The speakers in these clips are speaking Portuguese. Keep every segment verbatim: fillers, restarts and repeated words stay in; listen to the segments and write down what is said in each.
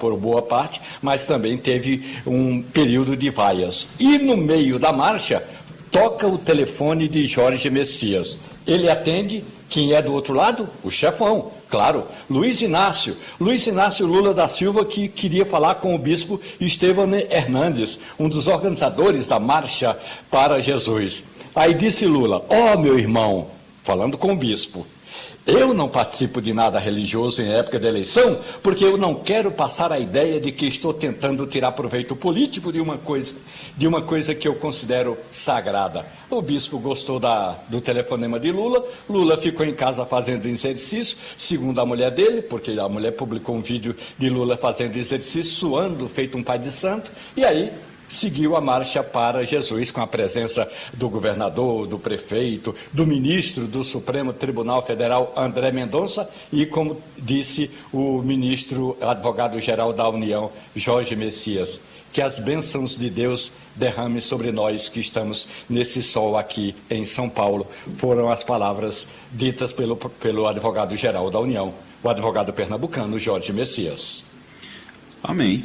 por boa parte, mas também teve um período de vaias. E no meio da marcha, toca o telefone de Jorge Messias. Ele atende, quem é do outro lado? O chefão, claro, Luiz Inácio. Luiz Inácio Lula da Silva, que queria falar com o bispo Estevão Hernandes, um dos organizadores da Marcha para Jesus. Aí disse Lula: ó, meu irmão, falando com o bispo, eu não participo de nada religioso em época de eleição, porque eu não quero passar a ideia de que estou tentando tirar proveito político de uma coisa, de uma coisa que eu considero sagrada. O bispo gostou da, do telefonema de Lula, Lula ficou em casa fazendo exercício, segundo a mulher dele, porque a mulher publicou um vídeo de Lula fazendo exercício, suando, feito um pai de santo, e aí seguiu a marcha para Jesus, com a presença do governador, do prefeito, do ministro do Supremo Tribunal Federal, André Mendonça, e, como disse o ministro advogado-geral da União, Jorge Messias. Que as bênçãos de Deus derrame sobre nós que estamos nesse sol aqui em São Paulo, foram as palavras ditas pelo, pelo advogado-geral da União, o advogado pernambucano, Jorge Messias. Amém.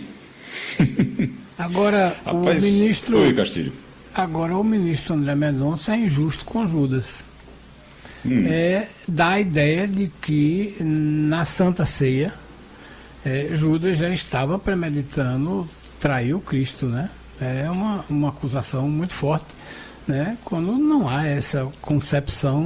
Agora, Rapaz, o ministro... Oi, Castilho. Agora, o ministro André Mendonça é injusto com Judas. Hum. É, dá a ideia de que na Santa Ceia, é, Judas já estava premeditando trair o Cristo, né? É uma, uma acusação muito forte, né? Quando não há essa concepção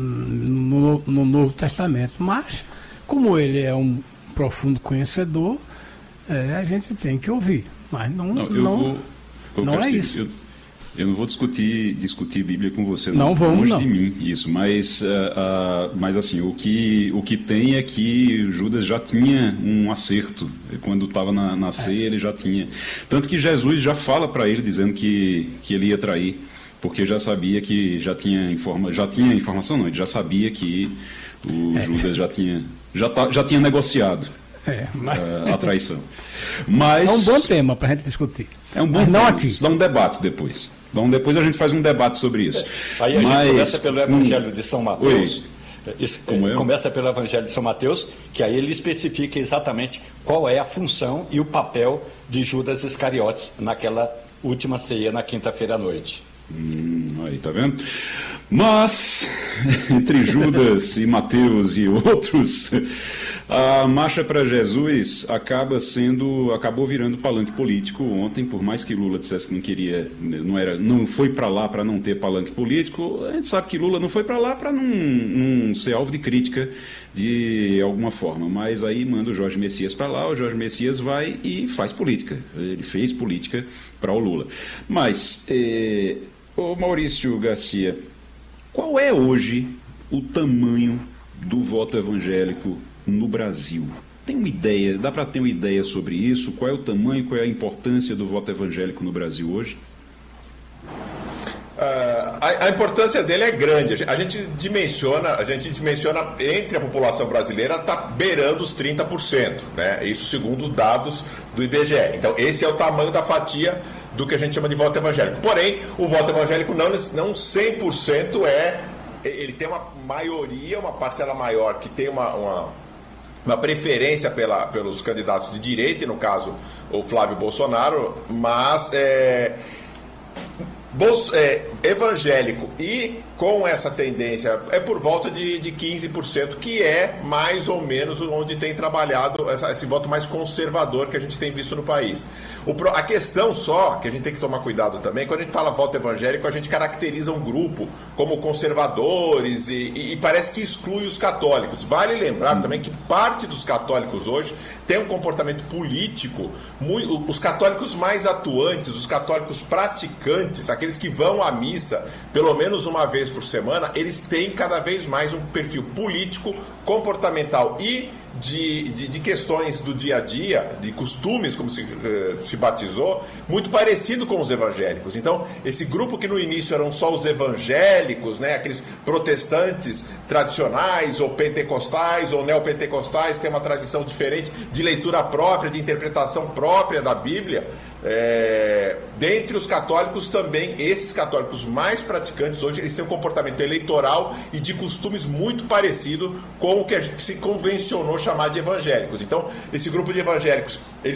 no, no Novo Testamento. Mas, como ele é um profundo conhecedor, é, a gente tem que ouvir. Mas não, não, eu não, vou, eu não é isso. Eu, eu não vou discutir, discutir Bíblia com você, não, não vamos, longe não. de mim, isso. Mas, uh, uh, mas assim, o que, o que tem é que Judas já tinha um acerto. Quando estava na, na ceia, é. ele já tinha. Tanto que Jesus já fala para ele, dizendo que, que ele ia trair, porque já sabia que já tinha, informa, já tinha informação, não, ele já sabia que o é. Judas já tinha, já, tá, já tinha negociado. É, mas... a, a traição. Mas, é um bom tema para a gente discutir. É um bom mas tema. Não aqui. Isso dá um debate depois. Então, depois a gente faz um debate sobre isso. É. Aí a mas, gente começa pelo Evangelho hum, de São Mateus. Isso, Como começa pelo Evangelho de São Mateus, que aí ele especifica exatamente qual é a função e o papel de Judas Iscariotes naquela última ceia na quinta-feira à noite. Hum, aí, tá vendo? Mas, entre Judas e Mateus e outros, a Marcha para Jesus acaba sendo, acabou virando palanque político ontem, por mais que Lula dissesse que não queria, não, era, não foi para lá para não ter palanque político, a gente sabe que Lula não foi para lá para não, não ser alvo de crítica de alguma forma, mas aí manda o Jorge Messias para lá, o Jorge Messias vai e faz política, ele fez política para o Lula. Mas, é, ô Maurício Garcia, qual é hoje o tamanho do voto evangélico no Brasil? Tem uma ideia, dá para ter uma ideia sobre isso? Qual é o tamanho, qual é a importância do voto evangélico no Brasil hoje? Uh, a, a importância dele é grande. A gente dimensiona, a gente dimensiona entre a população brasileira, está beirando os trinta por cento, né? Isso segundo dados do I B G E. Então, esse é o tamanho da fatia do que a gente chama de voto evangélico. Porém, o voto evangélico não, não cem por cento é... Ele tem uma maioria, uma parcela maior que tem uma, uma, uma preferência pela, pelos candidatos de direita, e no caso o Flávio Bolsonaro, mas é, Bolso, é, evangélico e com essa tendência é por volta de, de quinze por cento, que é mais ou menos onde tem trabalhado essa, esse voto mais conservador que a gente tem visto no país. O, a questão só, que a gente tem que tomar cuidado também, quando a gente fala voto evangélico, a gente caracteriza um grupo como conservadores e, e, e parece que exclui os católicos. Vale lembrar também que parte dos católicos hoje tem um comportamento político, muito, os católicos mais atuantes, os católicos praticantes, aqueles que vão à missa pelo menos uma vez por semana, eles têm cada vez mais um perfil político, comportamental e de, de, de questões do dia a dia, de costumes, como se, uh, se batizou, muito parecido com os evangélicos. Então, esse grupo que no início eram só os evangélicos, né, aqueles protestantes tradicionais, ou pentecostais, ou neopentecostais, que tem uma tradição diferente de leitura própria, de interpretação própria da Bíblia, É, dentre os católicos também, esses católicos mais praticantes hoje, eles têm um comportamento eleitoral e de costumes muito parecido com o que a gente se convencionou chamar de evangélicos. Então, esse grupo de evangélicos, ele